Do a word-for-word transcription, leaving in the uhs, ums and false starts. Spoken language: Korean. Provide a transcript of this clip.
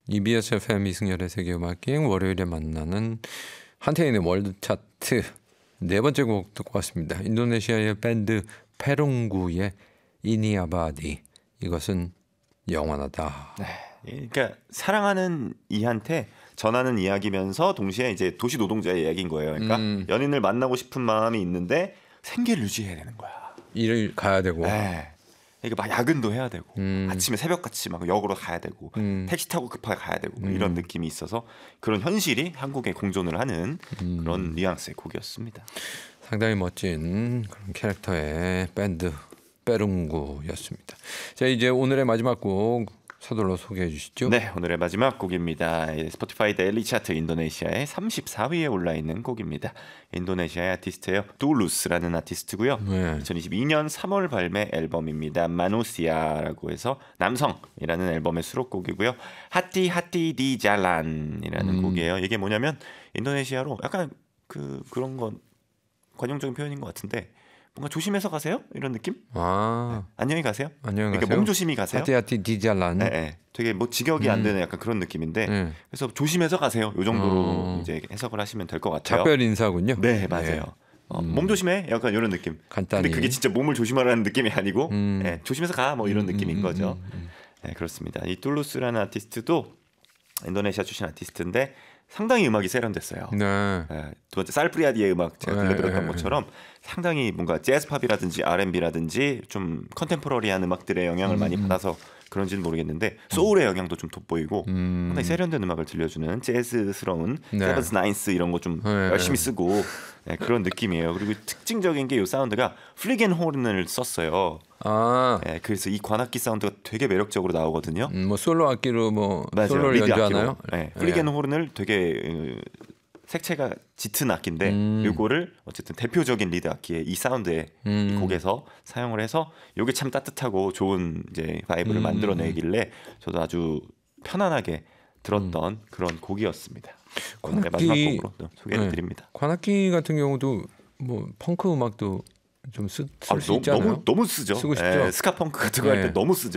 이비에스 에프엠 이승열의 세계음악기행 월요일에 만나는 한태인의 월드 차트 네 번째 곡 듣고 왔습니다. 인도네시아의 밴드 페룽구의 이니아바디. 이것은 영원하다. 네, 그러니까 사랑하는 이한테 전하는 이야기면서 동시에 이제 도시 노동자의 이야기인 거예요. 그러니까 음. 연인을 만나고 싶은 마음이 있는데 생계를 유지해야 되는 거야. 일을 가야 되고. 네. 그러니까 막 야근도 해야 되고 음. 아침에 새벽같이 막 역으로 가야 되고 음. 택시 타고 급하게 가야 되고 음. 이런 느낌이 있어서 그런 현실이 한국에 공존을 하는 음. 그런 뉘앙스의 곡이었습니다. 상당히 멋진 그런 캐릭터의 밴드 페룽구였습니다. 자, 이제 오늘의 마지막 곡 서둘러 소개해 주시죠. 네, 오늘의 마지막 곡입니다. 스포티파이 데일리 차트 인도네시아의 삼십사 위에 올라 있는 곡입니다. 인도네시아의 아티스트예요. 둘루스라는 아티스트고요. 네. 이천이십이 년 삼월 발매 앨범입니다. 마누시아라고 해서 남성이라는 앨범의 수록곡이고요. 하티 하티 디 잘란이라는 음. 곡이에요. 이게 뭐냐면 인도네시아로 약간 그 그런 건 관용적인 표현인 것 같은데 뭔가 조심해서 가세요? 이런 느낌? 아, 네. 안녕히 가세요. 안녕히 가세요. 그러니까 몸 조심히 가세요. 하티하티 디잘란. 네, 네. 되게 뭐 직역이 음. 안 되는 약간 그런 느낌인데 네. 그래서 조심해서 가세요. 이 정도로 어. 이제 해석을 하시면 될 것 같아요. 작별 인사군요. 네, 맞아요. 네. 어, 음. 몸 조심해. 약간 이런 느낌. 간단히. 근데 그게 진짜 몸을 조심하라는 느낌이 아니고 음. 네, 조심해서 가. 뭐 이런 음, 느낌인 음, 거죠. 음, 음. 네, 그렇습니다. 이 둘루스라는 아티스트도 인도네시아 출신 아티스트인데 상당히 음악이 세련됐어요. 네. 네, 두 번째 살프리아디의 음악 제가 들려드렸던 네, 것처럼 상당히 뭔가 재즈팝이라든지 알앤비라든지 좀 컨템포러리한 음악들의 영향을 음, 많이 받아서 그런지는 모르겠는데 소울의 영향도 좀 돋보이고 음. 상당히 세련된 음악을 들려주는 재즈스러운 네. 세븐스 나인스 이런 거 좀 네. 열심히 쓰고 네, 그런 느낌이에요. 그리고 특징적인 게 이 사운드가 플리겐호른을 썼어요. 아, 네, 그래서 이 관악기 사운드가 되게 매력적으로 나오거든요. 음, 뭐 솔로 악기로 뭐 맞아요. 솔로를 연주하나요? 네, 플리겐호른을 되게 어, 색채가 짙은 악기인데 음. 이거를 어쨌든 대표적인 리드 악기의 이 사운드의 음. 이 곡에서 사용을 해서 이게 참 따뜻하고 좋은 이제 바이브를 음. 만들어내길래 저도 아주 편안하게 들었던 음. 그런 곡이었습니다. 오늘의 마지막 곡으로 소개해드립니다. 네. 관악기 같은 경우도 뭐 펑크 음악도 좀 쓸 수 아, 있잖아요. 너무 너무 쓰죠. 쓰고 싶죠. 네, 스카 펑크 같은 거 할 때 네. 너무 쓰죠.